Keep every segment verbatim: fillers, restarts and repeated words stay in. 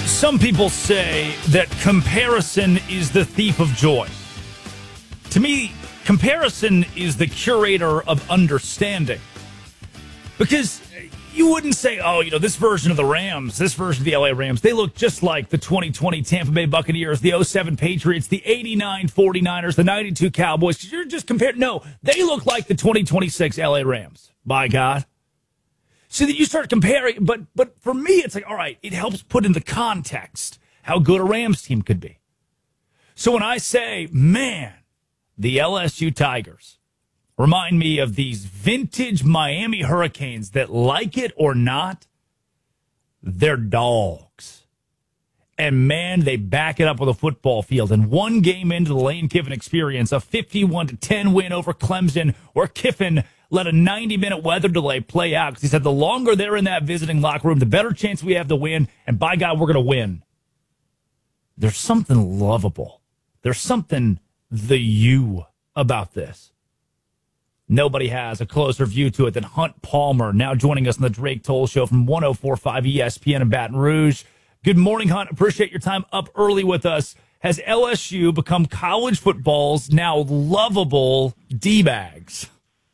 Some people say that comparison is the thief of joy. To me, comparison is the curator of understanding. Because you wouldn't say, oh, you know, this version of the Rams, this version of the L A Rams, they look just like the twenty twenty Tampa Bay Buccaneers, the oh seven Patriots, the eighty-nine 49ers, the ninety-two Cowboys. You're just comparing. No, they look like the twenty twenty-six L A Rams. By God. So that you start comparing, but but for me, it's like, all right, it helps put into context how good a Rams team could be. So when I say, man, the L S U Tigers remind me of these vintage Miami Hurricanes that, like it or not, they're dogs. And, man, they back it up with a football field. And one game into the Lane Kiffin experience, a fifty-one to ten win over Clemson, where Kiffin let a ninety-minute weather delay play out because he said the longer they're in that visiting locker room, the better chance we have to win. And, by God, we're going to win. There's something lovable. There's something the you about this. Nobody has a closer view to it than Hunt Palmer, now joining us on the Drake Toll Show from one oh four point five E S P N in Baton Rouge. Good morning, Hunt. Appreciate your time up early with us. Has L S U become college football's now lovable D-bags?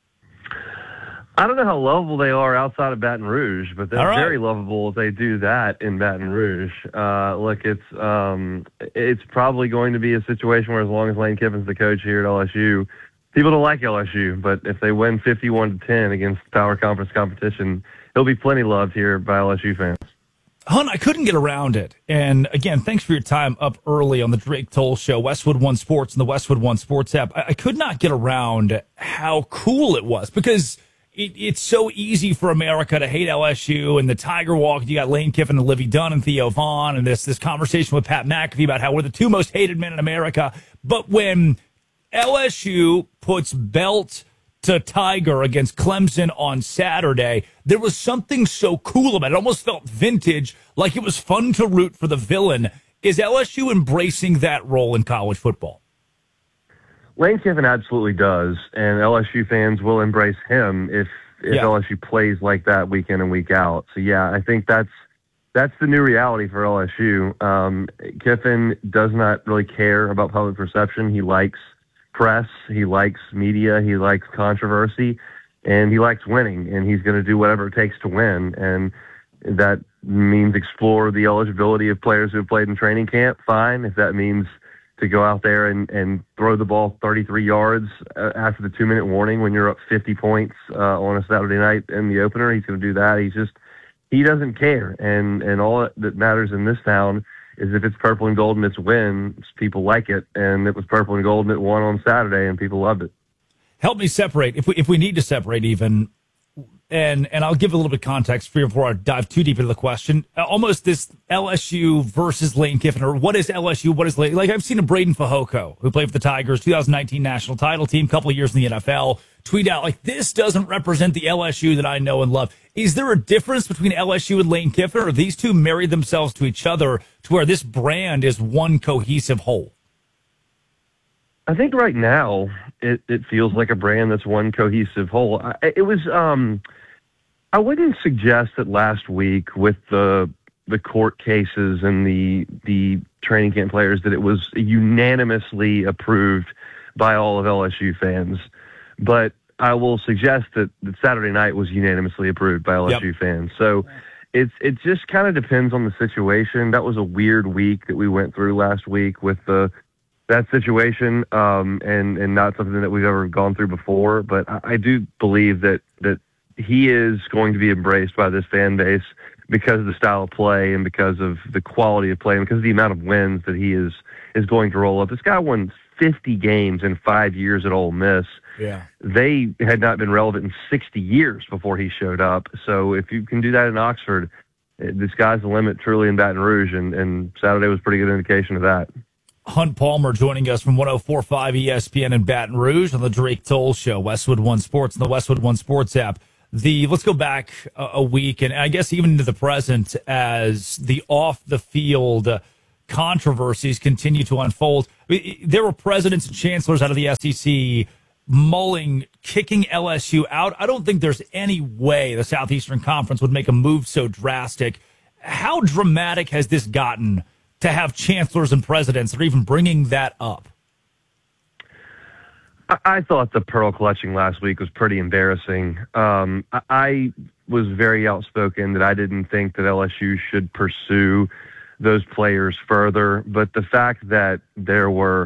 I don't know how lovable they are outside of Baton Rouge, but they're right. Very lovable if they do that in Baton Rouge. Uh, look, it's um, it's probably going to be a situation where as long as Lane Kiffin's the coach here at L S U, people don't like L S U, but if they win fifty-one to ten against Power Conference competition, he'll be plenty loved here by L S U fans. Hunt, I couldn't get around it. And again, thanks for your time up early on the Drake Toll Show, Westwood One Sports and the Westwood One Sports app. I, I could not get around how cool it was because It, it's so easy for America to hate L S U and the Tiger Walk. You got Lane Kiffin and Livy Dunn and Theo Vaughn and this this conversation with Pat McAfee about how we're the two most hated men in America. But when L S U puts belt to Tiger against Clemson on Saturday, there was something so cool about it. It almost felt vintage, like it was fun to root for the villain. Is L S U embracing that role in college football? Lane Kiffin absolutely does, and L S U fans will embrace him if, if yeah. L S U plays like that week in and week out. So, yeah, I think that's that's the new reality for L S U. Um, Kiffin does not really care about public perception. He likes press. He likes media. He likes controversy, and he likes winning, and he's going to do whatever it takes to win. And that means explore the eligibility of players who have played in training camp, fine. If that means to go out there and, and throw the ball thirty-three yards uh, after the two-minute warning when you're up fifty points uh, on a Saturday night in the opener. He's going to do that. He's just he doesn't care. And, and all that matters in this town is if it's purple and gold and it's wins, people like it. And it was purple and gold and it won on Saturday, and people loved it. Help me separate, if we if we need to separate even, and and I'll give a little bit of context for you before I dive too deep into the question. Uh, almost this L S U versus Lane Kiffin, or what is L S U, what is Lane? Like, I've seen a Braden Fajoko, who played for the Tigers, twenty nineteen national title team, couple of years in the N F L, tweet out, like, this doesn't represent the L S U that I know and love. Is there a difference between L S U and Lane Kiffin, or these two married themselves to each other to where this brand is one cohesive whole? I think right now it, it feels like a brand that's one cohesive whole. I, it was... um. I wouldn't suggest that last week with the the court cases and the the training camp players that it was unanimously approved by all of L S U fans. But I will suggest that, that Saturday night was unanimously approved by L S U yep. fans. So it's it just kind of depends on the situation. That was a weird week that we went through last week with the that situation, um, and and not something that we've ever gone through before. But I, I do believe that that. he is going to be embraced by this fan base because of the style of play and because of the quality of play and because of the amount of wins that he is is going to roll up. This guy won fifty games in five years at Ole Miss. Yeah. They had not been relevant in sixty years before he showed up. So if you can do that in Oxford, the sky's the limit truly in Baton Rouge, and, and Saturday was a pretty good indication of that. Hunt Palmer joining us from one oh four point five E S P N in Baton Rouge on the Drake Toll Show, Westwood One Sports and the Westwood One Sports app. The let's go back a, a week, and I guess even into the present, as the off-the-field uh, controversies continue to unfold. I mean, there were presidents and chancellors out of the S E C mulling kicking L S U out. I don't think there's any way the Southeastern Conference would make a move so drastic. how dramatic has this gotten to have chancellors and presidents that are even bringing that up? I, I thought the pearl clutching last week was pretty embarrassing. Um, I, I was very outspoken that I didn't think that L S U should pursue those players further, but the fact that there were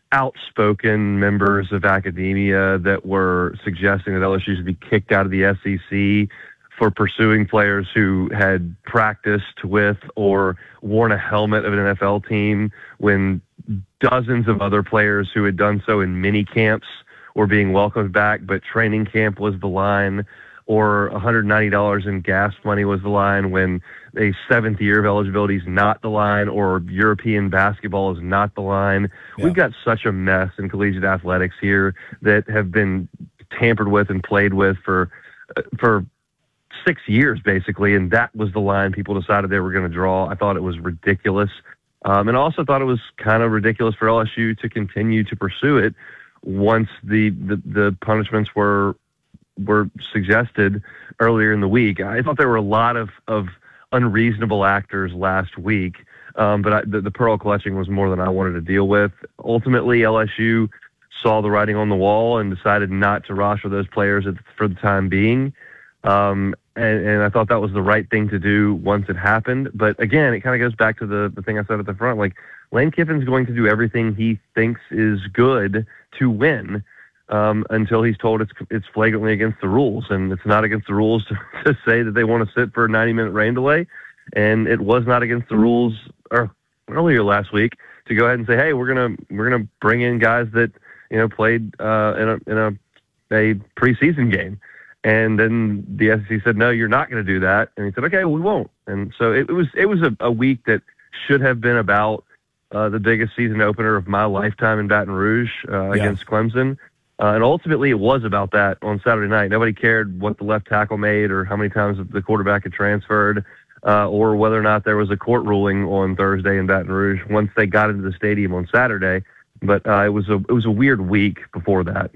outspoken members of academia that were suggesting that L S U should be kicked out of the S E C for pursuing players who had practiced with or worn a helmet of an N F L team when dozens of other players who had done so in mini camps were being welcomed back, but training camp was the line, or one hundred ninety dollars in gas money was the line when a seventh year of eligibility is not the line, or European basketball is not the line. Yeah. We've got such a mess in collegiate athletics here that have been tampered with and played with for for six years, basically, and that was the line people decided they were going to draw. I thought it was ridiculous, um, and also thought it was kind of ridiculous for L S U to continue to pursue it once the, the, the punishments were were suggested earlier in the week. I thought there were a lot of, of unreasonable actors last week, um, but I, the, the pearl clutching was more than I wanted to deal with. Ultimately, L S U saw the writing on the wall and decided not to roster those players at, for the time being. Um, and, and I thought that was the right thing to do once it happened. But again, it kind of goes back to the, the thing I said at the front. Like, Lane Kiffin's going to do everything he thinks is good to win, um, until he's told it's it's flagrantly against the rules. And it's not against the rules to, to say that they want to sit for a ninety-minute rain delay. And it was not against the rules or earlier last week to go ahead and say, hey, we're gonna we're gonna bring in guys that you know played uh, in a in a, a preseason game. And then the S E C said, no, you're not going to do that. And he said, okay, well, we won't. And so it, it was it was a, a week that should have been about uh, the biggest season opener of my lifetime in Baton Rouge uh, yeah. against Clemson. Uh, and ultimately, it was about that on Saturday night. Nobody cared what the left tackle made or how many times the quarterback had transferred uh, or whether or not there was a court ruling on Thursday in Baton Rouge once they got into the stadium on Saturday. But uh, it was a it was a weird week before that.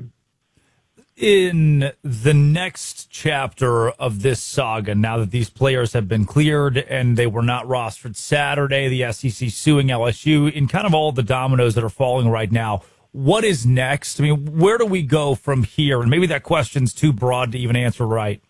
In the next chapter of this saga, now that these players have been cleared and they were not rostered Saturday, the S E C suing L S U, in kind of all the dominoes that are falling right now, what is next? I mean, where do we go from here? And maybe that question's too broad to even answer right.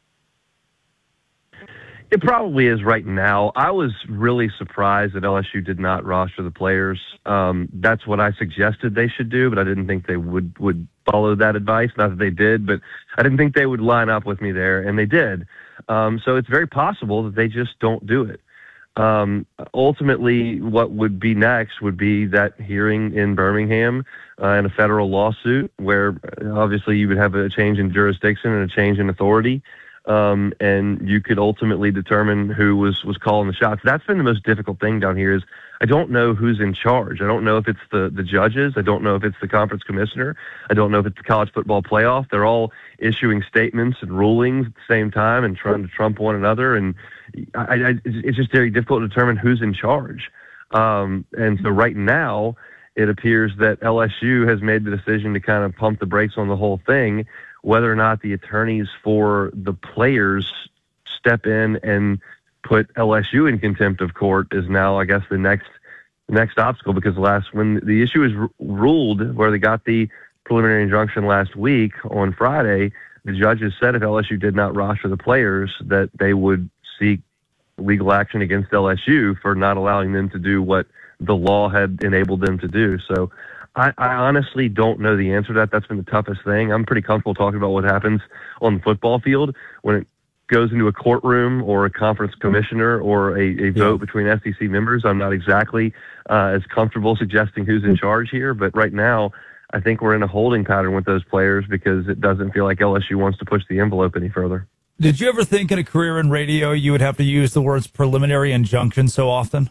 It probably is right now. I was really surprised that L S U did not roster the players. Um, that's what I suggested they should do, but I didn't think they would, would follow that advice. Not that they did, but I didn't think they would line up with me there, and they did. Um, so it's very possible that they just don't do it. Um, ultimately, what would be next would be that hearing in Birmingham uh, in a federal lawsuit where obviously you would have a change in jurisdiction and a change in authority. Um, and you could ultimately determine who was, was calling the shots. That's been the most difficult thing down here is I don't know who's in charge. I don't know if it's the, the judges. I don't know if it's the conference commissioner. I don't know if it's the college football playoff. They're all issuing statements and rulings at the same time and trying to trump one another. And I, I, it's just very difficult to determine who's in charge. Um, and so right now it appears that L S U has made the decision to kind of pump the brakes on the whole thing. Whether or not the attorneys for the players step in and put L S U in contempt of court is now, I guess, the next next obstacle. Because last when the issue is r- ruled, where they got the preliminary injunction last week on Friday, the judges said if L S U did not roster the players, that they would seek legal action against L S U for not allowing them to do what the law had enabled them to do. So. I, I honestly don't know the answer to that. That's been the toughest thing. I'm pretty comfortable talking about what happens on the football field. When it goes into a courtroom or a conference commissioner or a, a vote yeah. between S E C members, I'm not exactly uh, as comfortable suggesting who's in charge here. But right now, I think we're in a holding pattern with those players because it doesn't feel like L S U wants to push the envelope any further. Did you ever think in a career in radio you would have to use the words preliminary injunction so often?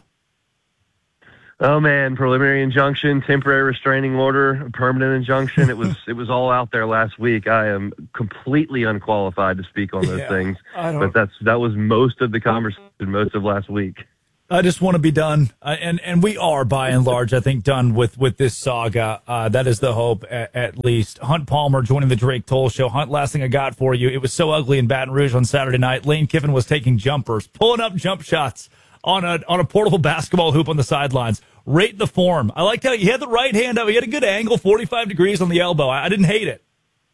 Oh man, preliminary injunction, temporary restraining order, permanent injunction. It was it was all out there last week. I am completely unqualified to speak on those yeah, things. But that's that was most of the conversation, most of last week. I just want to be done. Uh, and, and we are, by and large, I think, done with, with this saga. Uh, that is the hope, at, at least. Hunt Palmer joining the Drake Toll Show. Hunt, last thing I got for you. It was so ugly in Baton Rouge on Saturday night. Lane Kiffin was taking jumpers, pulling up jump shots on a on a portable basketball hoop on the sidelines. Rate the form. I liked how he had the right hand up. He had a good angle, forty-five degrees on the elbow. I, I didn't hate it.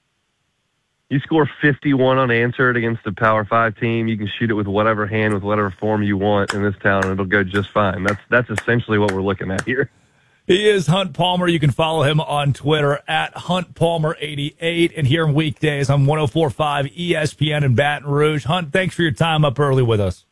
You score fifty-one unanswered against a Power Five team, you can shoot it with whatever hand, with whatever form you want in this town, and it'll go just fine. That's that's essentially what we're looking at here. He is Hunt Palmer. You can follow him on Twitter at Hunt Palmer eighty-eight, and here on weekdays on one oh four point five E S P N in Baton Rouge. Hunt, thanks for your time up early with us.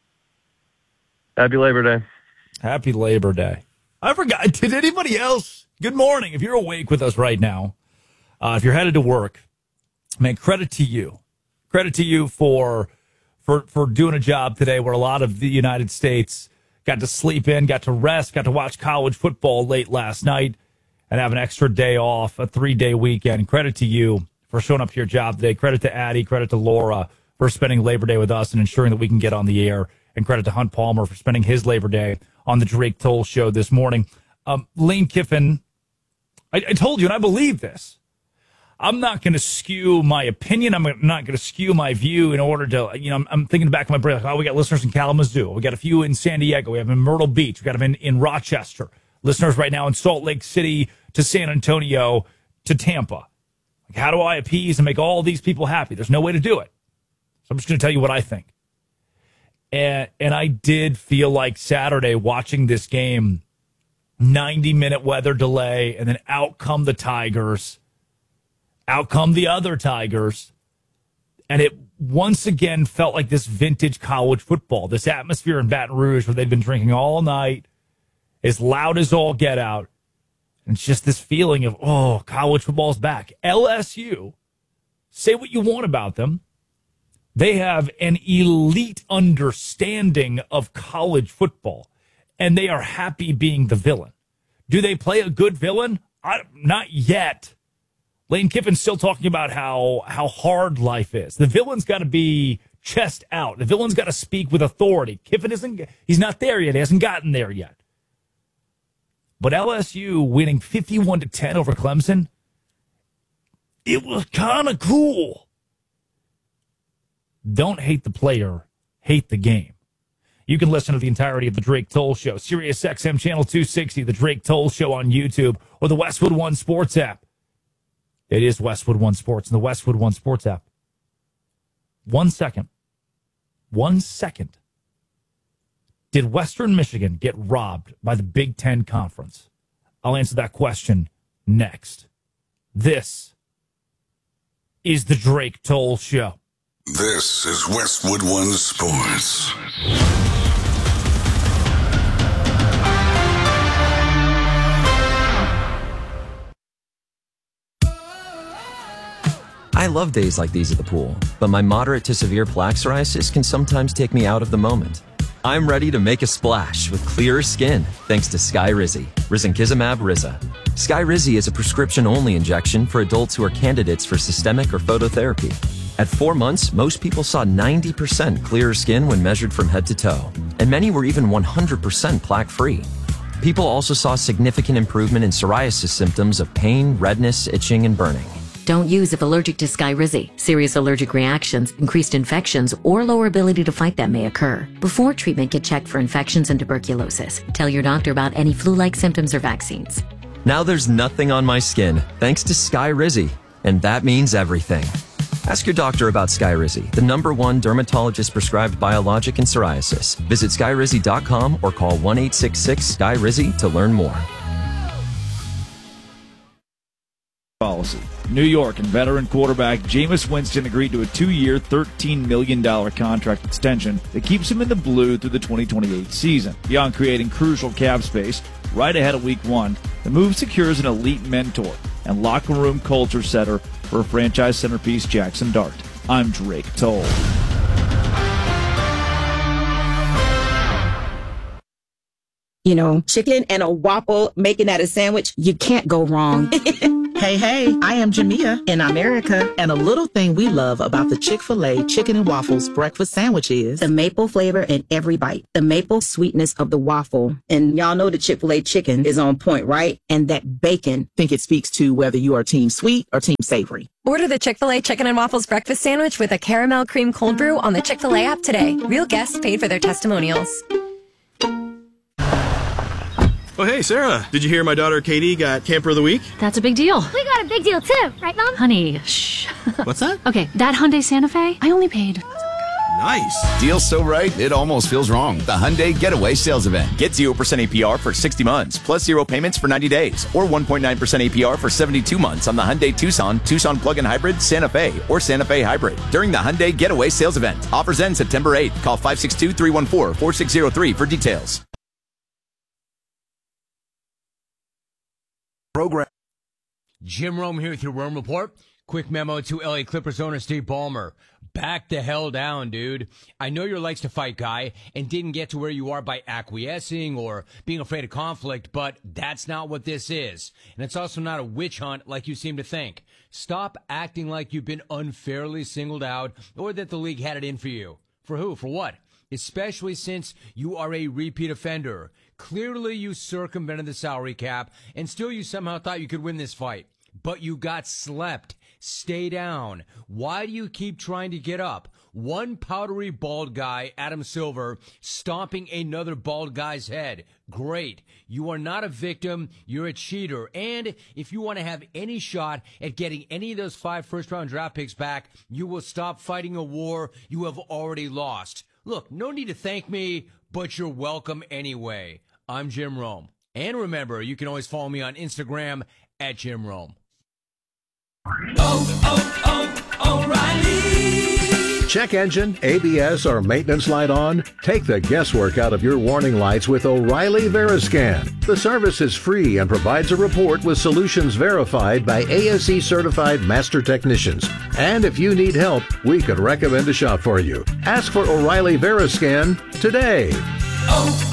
Happy Labor Day. Happy Labor Day. I forgot. Did anybody else? Good morning. If you're awake with us right now, uh, if you're headed to work, man, credit to you. Credit to you for for for doing a job today where a lot of the United States got to sleep in, got to rest, got to watch college football late last night, and have an extra day off, a three-day weekend. Credit to you for showing up to your job today. Credit to Addie. Credit to Laura for spending Labor Day with us and ensuring that we can get on the air. And credit to Hunt Palmer for spending his Labor Day on the Drake Toll Show this morning. Um, Lane Kiffin, I, I told you, and I believe this. I'm not going to skew my opinion. I'm not going to skew my view in order to, you know, I'm, I'm thinking back in my brain, like, oh, we got listeners in Kalamazoo. We got a few in San Diego. We have in Myrtle Beach. We got them in, in Rochester. Listeners right now in Salt Lake City to San Antonio to Tampa. Like, how do I appease and make all these people happy? There's no way to do it. So I'm just going to tell you what I think. And, and I did feel like Saturday watching this game, ninety-minute weather delay, and then out come the Tigers. Out come the other Tigers, and it once again felt like this vintage college football, this atmosphere in Baton Rouge where they'd been drinking all night, as loud as all get out, and it's just this feeling of, oh, college football's back. L S U, say what you want about them, they have an elite understanding of college football, and they are happy being the villain. Do they play a good villain? I, not yet. Lane Kiffin's still talking about how how hard life is. The villain's got to be chest out. The villain's got to speak with authority. Kiffin isn't, he's not there yet. He hasn't gotten there yet. But L S U winning fifty-one to ten over Clemson, it was kind of cool. Don't hate the player, hate the game. You can listen to the entirety of the Drake Toll Show, Sirius X M Channel two sixty, the Drake Toll Show on YouTube, or the Westwood One Sports app. It is Westwood One Sports and the Westwood One Sports app. One second. One second. Did Western Michigan get robbed by the Big Ten Conference? I'll answer that question next. This is the Drake Toll Show. This is Westwood One Sports. I love days like these at the pool, but my moderate to severe plaque psoriasis can sometimes take me out of the moment. I'm ready to make a splash with clearer skin thanks to Skyrizi, Risankizumab Riza. Skyrizi is a prescription-only injection for adults who are candidates for systemic or phototherapy. At four months, most people saw ninety percent clearer skin when measured from head to toe, and many were even one hundred percent plaque-free. People also saw significant improvement in psoriasis symptoms of pain, redness, itching, and burning. Don't use if allergic to Skyrizi. Serious allergic reactions, increased infections, or lower ability to fight them may occur. Before treatment, get checked for infections and tuberculosis. Tell your doctor about any flu-like symptoms or vaccines. Now there's nothing on my skin thanks to Skyrizi, and that means everything. Ask your doctor about Skyrizi, the number one dermatologist-prescribed biologic in psoriasis. Visit skyrizi dot com or call one eight six six Sky Rizi to learn more. Policy. New York and veteran quarterback Jameis Winston agreed to a two-year, thirteen million dollars contract extension that keeps him in the blue through the twenty twenty-eight season. Beyond creating crucial cap space right ahead of week one, the move secures an elite mentor and locker room culture setter for franchise centerpiece Jackson Dart. I'm Drake Toll. You know, chicken and a waffle, making that a sandwich, you can't go wrong. Hey, hey, I am Jamia in America, and a little thing we love about the Chick-fil-A Chicken and Waffles breakfast sandwich is the maple flavor in every bite, the maple sweetness of the waffle. And y'all know the Chick-fil-A chicken is on point, right? And that bacon. think it speaks to whether you are team sweet or team savory. Order the Chick-fil-A Chicken and Waffles breakfast sandwich with a caramel cream cold brew on the Chick-fil-A app today. Real guests paid for their testimonials. Oh, hey, Sarah. Did you hear my daughter Katie got Camper of the Week? That's a big deal. We got a big deal too, right, Mom? Honey, shh. What's that? Okay, that Hyundai Santa Fe, I only paid. Nice. Deal so right, it almost feels wrong. The Hyundai Getaway Sales Event. Get zero percent A P R for sixty months, plus zero payments for ninety days, or one point nine percent A P R for seventy-two months on the Hyundai Tucson, Tucson Plug-in Hybrid, Santa Fe, or Santa Fe Hybrid during the Hyundai Getaway Sales Event. Offers end September eighth. Call five six two, three one four, four six zero three for details. Program. Jim Rome here with your Rome Report. Quick memo to L A Clippers owner Steve Ballmer. Back the hell down, dude. I know you're a likes to fight guy and didn't get to where you are by acquiescing or being afraid of conflict, but that's not what this is. And it's also not a witch hunt like you seem to think. Stop acting like you've been unfairly singled out or that the league had it in for you. For who? For what? Especially since you are a repeat offender. Clearly you circumvented the salary cap and still you somehow thought you could win this fight. But you got slept. Stay down. Why do you keep trying to get up? One powdery bald guy, Adam Silver, stomping another bald guy's head. Great. You are not a victim. You're a cheater. And if you want to have any shot at getting any of those five first-round draft picks back, you will stop fighting a war you have already lost. Look, no need to thank me, but you're welcome anyway. I'm Jim Rome. And remember, you can always follow me on Instagram at Jim Rome. Oh, oh, oh, O'Reilly. Check engine, A B S, or maintenance light on? Take the guesswork out of your warning lights with O'Reilly Veriscan. The service is free and provides a report with solutions verified by A S E certified master technicians. And if you need help, we could recommend a shop for you. Ask for O'Reilly Veriscan today. Oh.